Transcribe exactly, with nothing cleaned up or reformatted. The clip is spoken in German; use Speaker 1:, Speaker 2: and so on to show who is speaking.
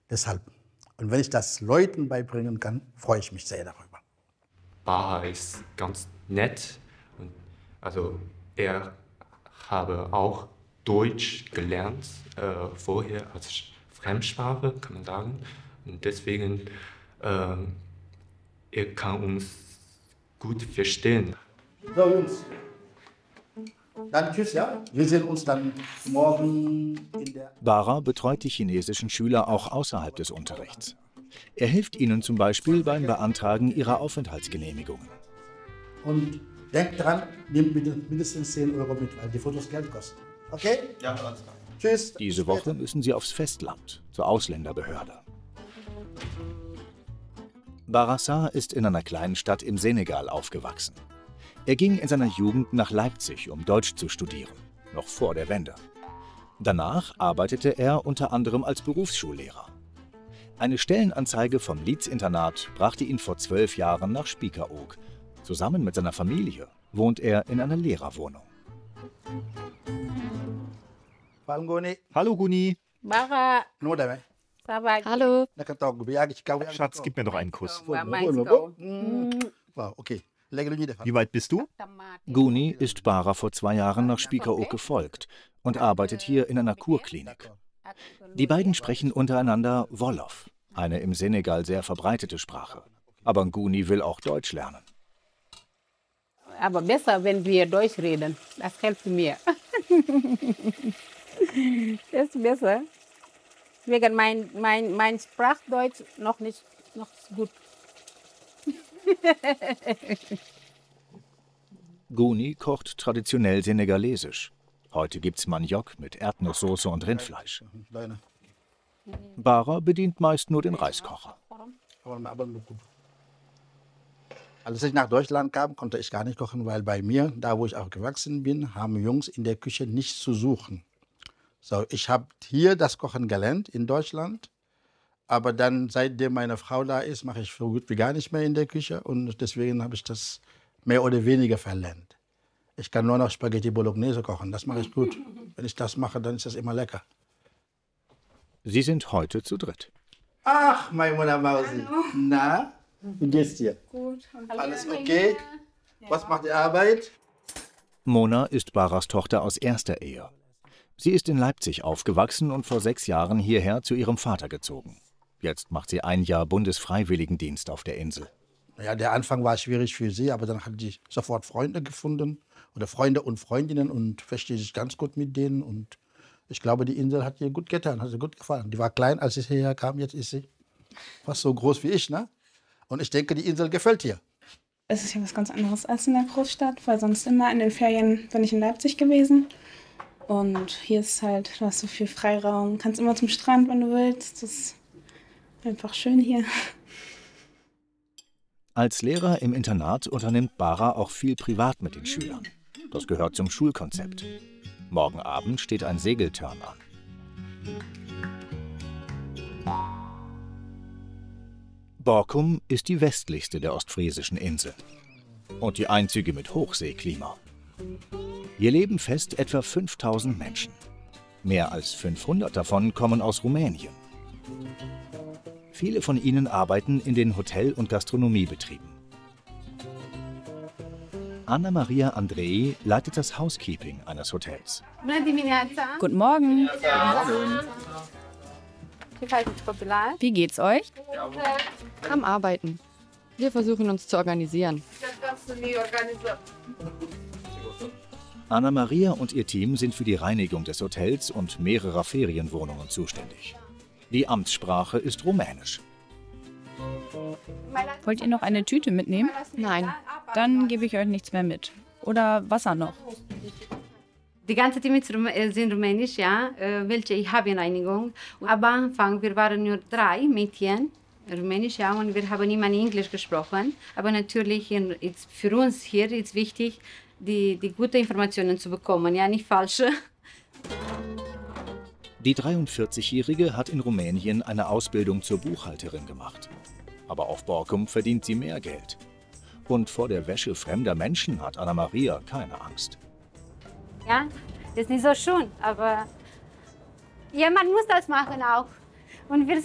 Speaker 1: Deshalb. Und wenn ich das Leuten beibringen kann, freue ich mich sehr darüber.
Speaker 2: Bara ist ganz nett. Und also er habe auch Deutsch gelernt, äh, vorher als Fremdsprache, kann man sagen. Und deswegen, äh, er kann uns gut verstehen.
Speaker 1: So, Jungs. Dann tschüss, ja? Wir sehen uns dann morgen in der...
Speaker 3: Bara betreut die chinesischen Schüler auch außerhalb des Unterrichts. Er hilft ihnen zum Beispiel beim Beantragen ihrer Aufenthaltsgenehmigungen.
Speaker 1: Und denkt dran, nehmt mindestens zehn Euro mit, weil die Fotos Geld kosten. Okay?
Speaker 2: Ja, alles klar.
Speaker 1: Tschüss.
Speaker 3: Diese Woche müssen sie aufs Festland, zur Ausländerbehörde. Barassar ist in einer kleinen Stadt im Senegal aufgewachsen. Er ging in seiner Jugend nach Leipzig, um Deutsch zu studieren, noch vor der Wende. Danach arbeitete er unter anderem als Berufsschullehrer. Eine Stellenanzeige vom Leeds-Internat brachte ihn vor zwölf Jahren nach Spiekeroog. Zusammen mit seiner Familie wohnt er in einer Lehrerwohnung.
Speaker 4: Hallo Guni.
Speaker 5: Bara.
Speaker 4: Hallo.
Speaker 5: Schatz,
Speaker 4: gib mir doch einen Kuss.
Speaker 1: Wow, okay.
Speaker 4: Wie weit bist du?
Speaker 3: Guni ist Bara vor zwei Jahren nach Spiekeroog gefolgt und arbeitet hier in einer Kurklinik. Die beiden sprechen untereinander Wolof, eine im Senegal sehr verbreitete Sprache. Aber Guni will auch Deutsch lernen.
Speaker 5: Aber besser, wenn wir Deutsch reden. Das hilft mir. Das ist besser. Wegen mein, mein, mein Sprachdeutsch noch nicht noch gut.
Speaker 3: Guni kocht traditionell senegalesisch. Heute gibt's Maniok mit Erdnusssoße und Rindfleisch. Bara bedient meist nur den Reiskocher.
Speaker 1: Als ich nach Deutschland kam, konnte ich gar nicht kochen, weil bei mir, da wo ich aufgewachsen bin, haben Jungs in der Küche nichts zu suchen. So, ich habe hier das Kochen gelernt in Deutschland. Aber dann, seitdem meine Frau da ist, mache ich so gut wie gar nicht mehr in der Küche. Und deswegen habe ich das mehr oder weniger verlernt. Ich kann nur noch Spaghetti Bolognese kochen, das mache ich gut. Wenn ich das mache, dann ist das immer lecker.
Speaker 3: Sie sind heute zu dritt.
Speaker 1: Ach, mein Mona Mausi. Na, wie geht's dir?
Speaker 5: Gut.
Speaker 1: Alles okay? Was macht die Arbeit?
Speaker 3: Mona ist Baras Tochter aus erster Ehe. Sie ist in Leipzig aufgewachsen und vor sechs Jahren hierher zu ihrem Vater gezogen. Jetzt macht sie ein Jahr Bundesfreiwilligendienst auf der Insel.
Speaker 1: Ja, der Anfang war schwierig für sie, aber dann hat sie sofort Freunde gefunden oder Freunde und Freundinnen und versteht sich ganz gut mit denen. Und ich glaube, die Insel hat ihr gut getan, hat ihr gut gefallen. Die war klein, als sie hierher kam, jetzt ist sie fast so groß wie ich, ne? Und ich denke, die Insel gefällt ihr.
Speaker 6: Es ist ja was ganz anderes als in der Großstadt, weil sonst immer in den Ferien bin ich in Leipzig gewesen. Und hier ist halt, du hast so viel Freiraum, kannst immer zum Strand, wenn du willst. Das ist einfach schön hier.
Speaker 3: Als Lehrer im Internat unternimmt Bara auch viel privat mit den Schülern. Das gehört zum Schulkonzept. Morgen Abend steht ein Segeltörn an. Borkum ist die westlichste der ostfriesischen Inseln und die einzige mit Hochseeklima. Hier leben fest etwa fünftausend Menschen. Mehr als fünfhundert davon kommen aus Rumänien. Viele von ihnen arbeiten in den Hotel- und Gastronomiebetrieben. Anna-Maria Andrei leitet das Housekeeping eines Hotels.
Speaker 7: Guten Morgen.
Speaker 8: Wie geht's euch?
Speaker 7: Am Arbeiten. Wir versuchen uns zu organisieren.
Speaker 3: Anna-Maria und ihr Team sind für die Reinigung des Hotels und mehrerer Ferienwohnungen zuständig. Die Amtssprache ist Rumänisch.
Speaker 8: Wollt ihr noch eine Tüte mitnehmen?
Speaker 7: Nein.
Speaker 8: Dann gebe ich euch nichts mehr mit. Oder Wasser noch.
Speaker 9: Die ganze Team sind rumänisch, ja, welche ich habe in Reinigung. Aber am Anfang, wir waren nur drei Mädchen, rumänisch, ja, und wir haben immer Englisch gesprochen. Aber natürlich ist für uns hier ist wichtig, die, die gute Informationen zu bekommen, ja, nicht falsche.
Speaker 3: Die dreiundvierzigjährige hat in Rumänien eine Ausbildung zur Buchhalterin gemacht. Aber auf Borkum verdient sie mehr Geld. Und vor der Wäsche fremder Menschen hat Anna-Maria keine Angst.
Speaker 9: Ja, ist nicht so schön, aber ja, man muss das machen auch. Und wir